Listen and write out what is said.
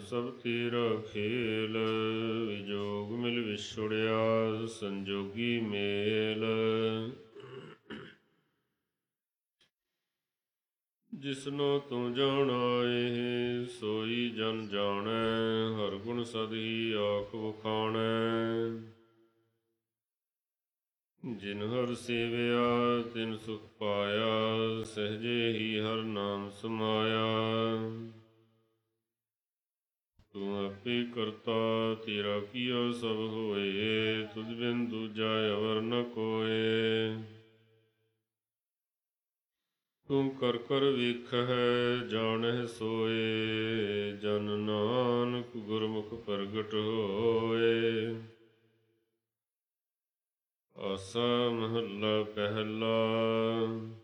ਸਭ ਤੇਰਾ ਖੇਲ। ਵਿਜੋਗ ਮਿਲ ਵਿਛੁੜਿਆ ਸੰਜੋਗੀ ਮੇਲ। ਜਿਸਨੋ ਤੂੰ ਜਾਣਾਏ ਸੋਈ ਜਨ ਜਾਣੈ। ਹਰ ਗੁਣ ਸਦ ਹੀ ਆਖ ਵਖਾਣੈ। ਜਿਨ ਹਰ ਸੇਵਿਆ ਤਿਨ ਸੁਖ ਪਾਇਆ। ਸਹਿਜੇ ਹੀ ਹਰ ਨਾਮ ਸਮਾਇਆ। ਤੂੰ ਆਪੇ ਕਰਤਾ ਤੇਰਾ ਕੀਆ ਸਭ ਹੋਏ। ਤੁਧ ਬਿਨ ਦੂਜਾ ਅਵਰ ਨ ਕੋਇ। ਤੂੰ ਕਰ ਕਰ ਵੇਖਹਿ ਜਾਣਹਿ ਸੋਇ। ਜਨ ਨਾਨਕ ਗੁਰਮੁਖ ਪ੍ਰਗਟ ਹੋਇ। ਆਸਾ ਮਹੱਲਾ ਪਹਿਲਾ।